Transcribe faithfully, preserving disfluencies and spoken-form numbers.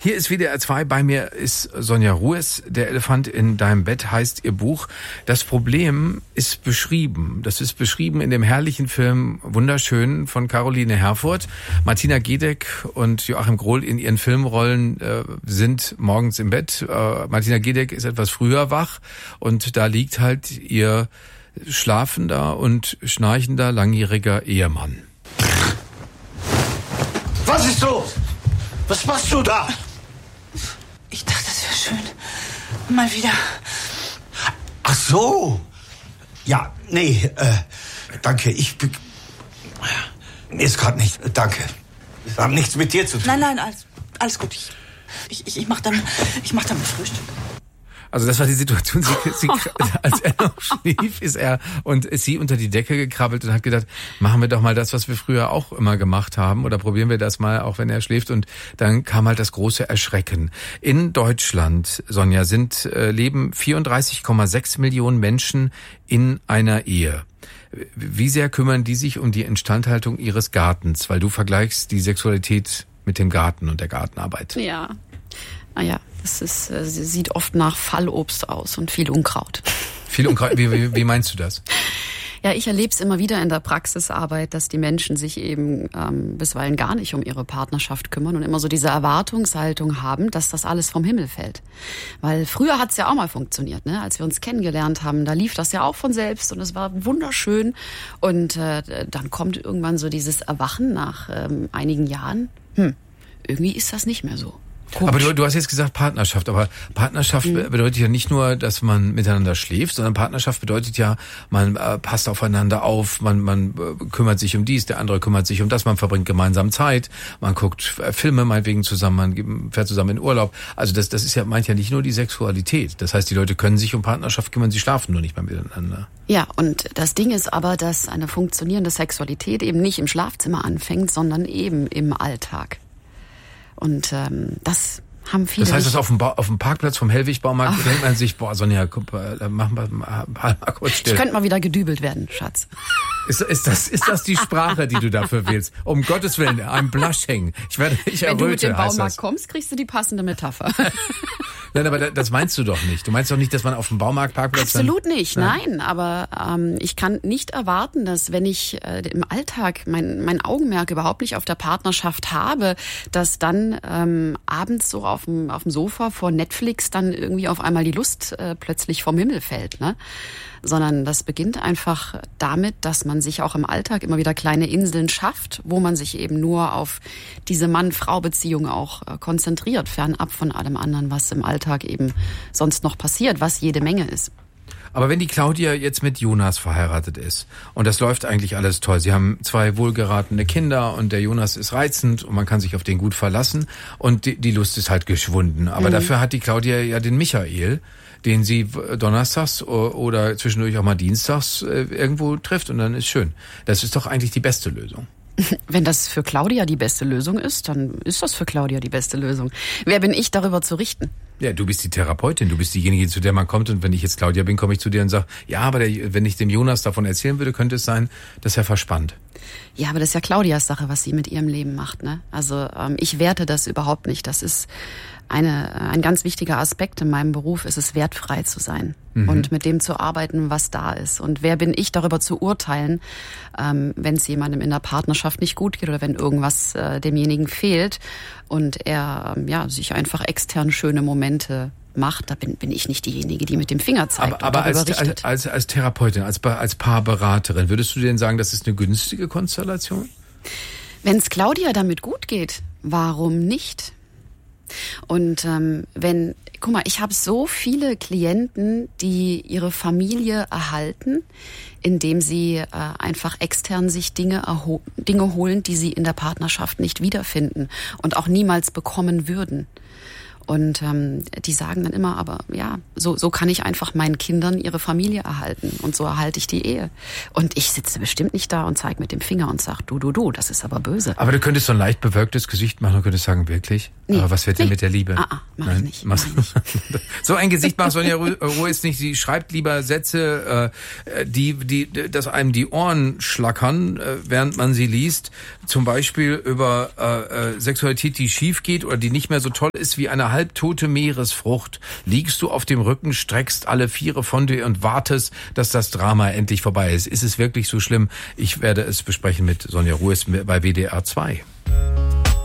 Hier ist W D R zwei, bei mir ist Sonja Ruess. Der Elefant in deinem Bett heißt ihr Buch. Das Problem ist beschrieben. Das ist beschrieben in dem herrlichen Film Wunderschön von Caroline Herfurth. Martina Gedeck und Joachim Grohl in ihren Filmrollen äh, sind morgens im Bett. Äh, Martina Gedeck ist etwas früher wach und da liegt halt ihr schlafender und schnarchender langjähriger Ehemann. Was ist los? Was machst du da? Ich dachte, es wäre schön. Mal wieder. Ach so. Ja, nee, äh, danke. Ich... Mir ist gerade nicht... Danke. Ich habe nichts mit dir zu tun. Nein, nein, alles, alles gut. Ich, ich, ich, ich mach dann, ich mach dann Frühstück. Also das war die Situation, sie, sie, als er noch schlief, ist er und ist sie unter die Decke gekrabbelt und hat gedacht, machen wir doch mal das, was wir früher auch immer gemacht haben, oder probieren wir das mal, auch wenn er schläft. Und dann kam halt das große Erschrecken. In Deutschland, Sonja, sind äh, leben vierunddreißig Komma sechs Millionen Menschen in einer Ehe. Wie sehr kümmern die sich um die Instandhaltung ihres Gartens? Weil du vergleichst die Sexualität mit dem Garten und der Gartenarbeit. Ja, naja. Es ist, äh, sieht oft nach Fallobst aus und viel Unkraut. Viel Unkraut? Wie, wie, wie meinst du das? Ja, ich erlebe es immer wieder in der Praxisarbeit, dass die Menschen sich eben ähm, bisweilen gar nicht um ihre Partnerschaft kümmern und immer so diese Erwartungshaltung haben, dass das alles vom Himmel fällt. Weil früher hat es ja auch mal funktioniert, ne? Als wir uns kennengelernt haben, da lief das ja auch von selbst und es war wunderschön. Und äh, dann kommt irgendwann so dieses Erwachen nach ähm, einigen Jahren. Hm, irgendwie ist das nicht mehr so. Komisch. Aber du, du hast jetzt gesagt Partnerschaft, aber Partnerschaft mhm. bedeutet ja nicht nur, dass man miteinander schläft, sondern Partnerschaft bedeutet ja, man äh, passt aufeinander auf, man, man äh, kümmert sich um dies, der andere kümmert sich um das, man verbringt gemeinsam Zeit, man guckt äh, Filme meinetwegen zusammen, man fährt zusammen in Urlaub. Also das, das ist ja, meint ja nicht nur die Sexualität. Das heißt, die Leute können sich um Partnerschaft kümmern, sie schlafen nur nicht mehr miteinander. Ja, und das Ding ist aber, dass eine funktionierende Sexualität eben nicht im Schlafzimmer anfängt, sondern eben im Alltag. Und ähm, das haben viele. Das heißt, dass auf dem, ba- auf dem Parkplatz vom Hellwig-Baumarkt oh. denkt man sich, boah, Sonja, guck mal, mach mal, mal, mal kurz still. Ich könnte mal wieder gedübelt werden, Schatz. Ist, ist, das, ist das die Sprache, die du dafür wählst? Um Gottes Willen, I'm blushing. Ich werde, ich erröte, Wenn du mit dem Baumarkt das. kommst, kriegst du die passende Metapher. Nein, aber das meinst du doch nicht. Du meinst doch nicht, dass man auf dem Baumarktparkplatz... Absolut dann, nicht, nein. nein. Aber ähm, ich kann nicht erwarten, dass wenn ich äh, im Alltag mein, mein Augenmerk überhaupt nicht auf der Partnerschaft habe, dass dann ähm, abends so auf dem, auf dem Sofa vor Netflix dann irgendwie auf einmal die Lust äh, plötzlich vom Himmel fällt, ne? Sondern das beginnt einfach damit, dass man sich auch im Alltag immer wieder kleine Inseln schafft, wo man sich eben nur auf diese Mann-Frau-Beziehung auch äh, konzentriert, fernab von allem anderen, was im Alltag eben sonst noch passiert, was jede Menge ist. Aber wenn die Claudia jetzt mit Jonas verheiratet ist und das läuft eigentlich alles toll, sie haben zwei wohlgeratene Kinder und der Jonas ist reizend und man kann sich auf den gut verlassen und die, die Lust ist halt geschwunden. Aber mhm. dafür hat die Claudia ja den Michael, den sie donnerstags oder zwischendurch auch mal dienstags irgendwo trifft und dann ist schön. Das ist doch eigentlich die beste Lösung. Wenn das für Claudia die beste Lösung ist, dann ist das für Claudia die beste Lösung. Wer bin ich, darüber zu richten? Ja, du bist die Therapeutin, du bist diejenige, zu der man kommt und wenn ich jetzt Claudia bin, komme ich zu dir und sage, ja, aber der, wenn ich dem Jonas davon erzählen würde, könnte es sein, dass er verspannt. Ja, aber das ist ja Claudias Sache, was sie mit ihrem Leben macht, ne? Also ähm, ich werte das überhaupt nicht. Das ist eine, ein ganz wichtiger Aspekt in meinem Beruf, ist es, wertfrei zu sein mhm. und mit dem zu arbeiten, was da ist. Und wer bin ich, darüber zu urteilen, ähm, wenn es jemandem in der Partnerschaft nicht gut geht oder wenn irgendwas äh, demjenigen fehlt und er ähm, ja sich einfach extern schöne Momente macht, da bin, bin ich nicht diejenige, die mit dem Finger zeigt. Aber, aber und als, als, als, als Therapeutin, als, als Paarberaterin, würdest du denn sagen, das ist eine günstige Konstellation? Wenn es Claudia damit gut geht, warum nicht? Und ähm, wenn, guck mal, ich habe so viele Klienten, die ihre Familie erhalten, indem sie äh, einfach extern sich Dinge, erho- Dinge holen, die sie in der Partnerschaft nicht wiederfinden und auch niemals bekommen würden. Und ähm, die sagen dann immer, aber ja, so, so kann ich einfach meinen Kindern ihre Familie erhalten und so erhalte ich die Ehe. Und ich sitze bestimmt nicht da und zeige mit dem Finger und sage, du, du, du, das ist aber böse. Aber du könntest so ein leicht bewölktes Gesicht machen und könntest sagen, wirklich? Nee. Aber was wird denn nee. mit der Liebe? Ah, ah, mach Nein, ich nicht. Mach ich nicht. So ein Gesicht macht Sonja Ruiz nicht. Sie schreibt lieber Sätze, äh, die, die, dass einem die Ohren schlackern, äh, während man sie liest. Zum Beispiel über äh, Sexualität, die schief geht oder die nicht mehr so toll ist wie eine halbtote Meeresfrucht. Liegst du auf dem Rücken, streckst alle Viere von dir und wartest, dass das Drama endlich vorbei ist. Ist es wirklich so schlimm? Ich werde es besprechen mit Sonja Ruiz bei W D R zwei.